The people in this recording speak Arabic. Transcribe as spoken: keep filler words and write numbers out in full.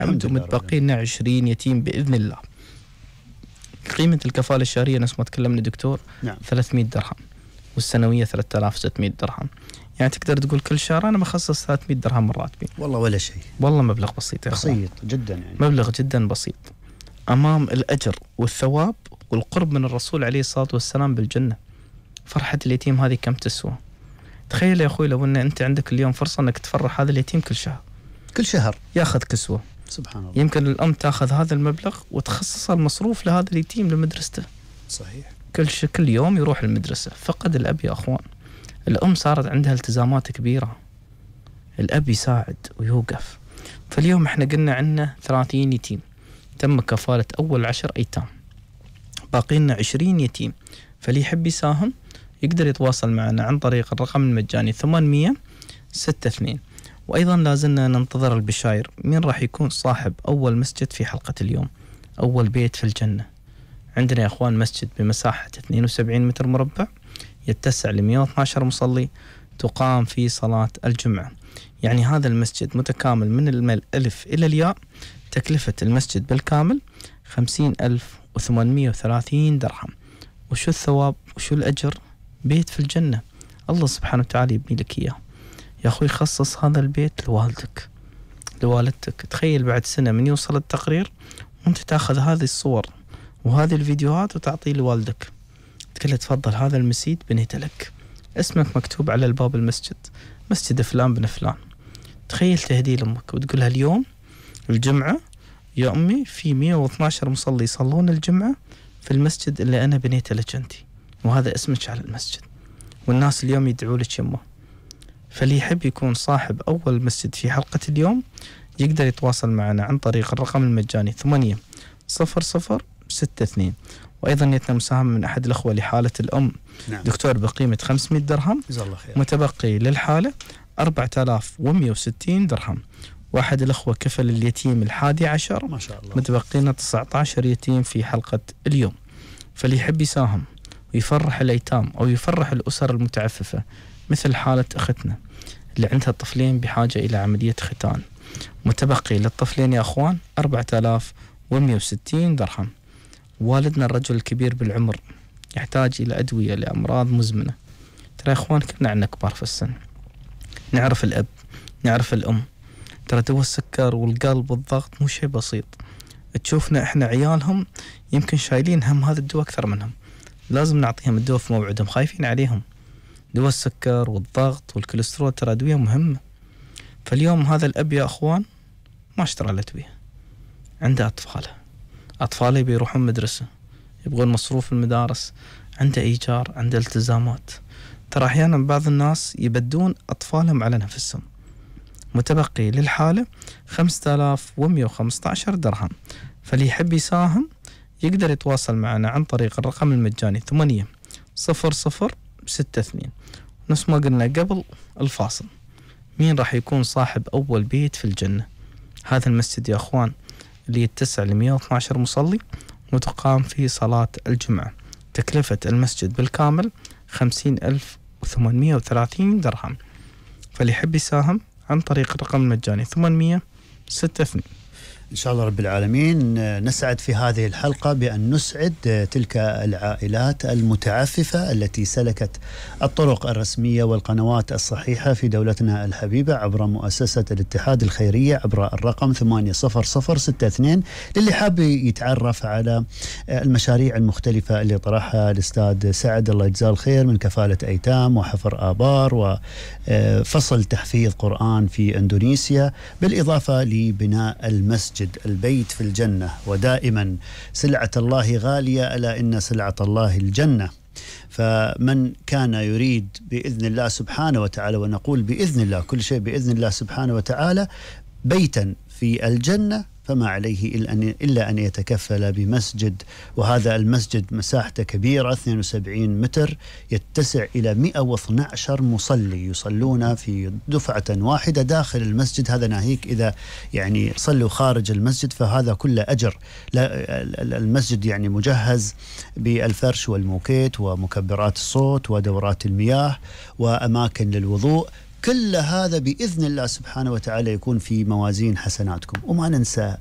حمد ومتبقي لنا عشرين يتيم بإذن الله. قيمة الكفالة الشهرية نفس ما تكلمنا دكتور نعم. ثلاثمئة درهم، والسنوية ثلاثة آلاف وستمئة درهم. يعني تقدر تقول كل شهر أنا بخصص ثلاثمئة درهم من راتبي. والله ولا شيء، والله مبلغ بسيط يا أخوان. بسيط جدا يعني. مبلغ جدا بسيط أمام الأجر والثواب والقرب من الرسول عليه الصلاة والسلام بالجنة. فرحة اليتيم هذه كم تسوى؟ تخيل يا أخوي لو أن أنت عندك اليوم فرصة أنك تفرح هذا اليتيم كل شهر، كل شهر ياخذ كسوة. سبحان الله. يمكن الأم تأخذ هذا المبلغ وتخصص المصروف لهذا اليتيم لمدرسته. صحيح. كل ش... كل يوم يروح المدرسة. فقد الأب يا أخوان. الأم صارت عندها التزامات كبيرة، الأب يساعد ويوقف. فاليوم احنا قلنا عندنا ثلاثين يتيم تم كفالة أول عشر أيتام، باقي لنا عشرين يتيم. فاللي يحب يساهم يقدر يتواصل معنا عن طريق الرقم المجاني ثمانمئة ستة اثنين. وأيضا لازلنا ننتظر البشاير. مين راح يكون صاحب أول مسجد في حلقة اليوم؟ أول بيت في الجنة. عندنا يا أخوان مسجد بمساحة اثنين وسبعين متر مربع يتسع ل مئة واثني عشر مصلي، تقام فيه صلاة الجمعة. يعني هذا المسجد متكامل من الألف إلى الياء. تكلفة المسجد بالكامل خمسين ألف وثمانمئة وثلاثين درهم. وشو الثواب وشو الأجر؟ بيت في الجنة. الله سبحانه وتعالى يبني لك إياه يا أخوي. خصص هذا البيت لوالدك لوالدتك. تخيل بعد سنة من يوصل التقرير وانت تاخذ هذه الصور وهذه الفيديوهات وتعطيه لوالدك، تقول له تفضل هذا المسجد بنيته لك، اسمك مكتوب على الباب المسجد، مسجد فلان بن فلان. تخيل تهدي لأمك وتقولها اليوم الجمعة يا أمي في مئة واثني عشر مصلي يصلون الجمعة في المسجد اللي أنا بنيته لك أنت، وهذا اسمك على المسجد، والناس اليوم يدعوا لك يمه. فاللي يحب يكون صاحب أول مسجد في حلقة اليوم يقدر يتواصل معنا عن طريق الرقم المجاني ثمانية صفر صفر ستة اثنين. وأيضا يتم مساهمة من أحد الأخوة لحالة الأم. نعم. دكتور بقيمة خمسمئة درهم، جزاه الله خير. متبقي للحالة أربعة آلاف ومئة وستين درهم. واحد الأخوة كفل اليتيم الحادي عشر، ما شاء الله. متبقينا تسعة عشر يتيم في حلقة اليوم. فاللي يحب يساهم ويفرح الأيتام أو يفرح الأسر المتعففة مثل حالة أختنا اللي عندها طفلين بحاجة إلى عملية ختان، متبقي للطفلين يا أخوان أربعة آلاف ومئة وستين درهم. والدنا الرجل الكبير بالعمر يحتاج إلى أدوية لأمراض مزمنة. ترى يا أخوان كلنا عنا كبار في السن، نعرف الأب نعرف الأم. ترى دواء السكر والقلب والضغط مو شيء بسيط. تشوفنا إحنا عيالهم يمكن شايلين هم هذا الدواء أكثر منهم. لازم نعطيهم الدواء في موعدهم، خايفين عليهم. دواء السكر والضغط والكوليسترول ترى أدوية مهمة. فاليوم هذا الأب يا أخوان ما اشترى الأدوية، عنده أطفاله أطفاله بيروحون مدرسة، يبغون مصروف المدارس، عنده إيجار، عنده التزامات. ترى أحيانا بعض الناس يبدون أطفالهم على نفسهم. متبقي للحالة خمسة آلاف ومئة وخمسة عشر درهم. فاللي يحب يساهم يقدر يتواصل معنا عن طريق الرقم المجاني ثمانية صفر صفر ستة اثنين. نفس ما قلنا قبل الفاصل، مين راح يكون صاحب أول بيت في الجنة؟ هذا المسجد يا أخوان اللي يتسع ل مئة واثني عشر مصلي وتقام فيه صلاة الجمعة. تكلفة المسجد بالكامل خمسين ألف وثمانمئة وثلاثين درهم. فاللي يحب يساهم عن طريق الرقم المجاني ثمانمئة ستة اثنين. إن شاء الله رب العالمين نسعد في هذه الحلقة بأن نسعد تلك العائلات المتعففة التي سلكت الطرق الرسمية والقنوات الصحيحة في دولتنا الحبيبة عبر مؤسسة الاتحاد الخيرية عبر الرقم ثمانية صفر صفر ستة اثنين. للي حاب يتعرف على المشاريع المختلفة اللي طرحها الأستاذ سعد الله يجزاه الخير من كفالة أيتام وحفر آبار وفصل تحفيظ قرآن في إندونيسيا، بالإضافة لبناء المسجد البيت في الجنة. ودائما سلعة الله غالية، ألا إن سلعة الله الجنة. فمن كان يريد بإذن الله سبحانه وتعالى، ونقول بإذن الله كل شيء بإذن الله سبحانه وتعالى، بيتا في الجنة، فما عليه إلا أن يتكفل بمسجد. وهذا المسجد مساحته كبيرة اثنين وسبعين متر، يتسع إلى مئة واثني عشر مصلي يصلون في دفعة واحدة داخل المسجد. هذا ناهيك إذا يعني صلوا خارج المسجد، فهذا كله أجر. المسجد يعني مجهز بالفرش والموكيت ومكبرات الصوت ودورات المياه وأماكن للوضوء. كل هذا بإذن الله سبحانه وتعالى يكون في موازين حسناتكم. وما ننسى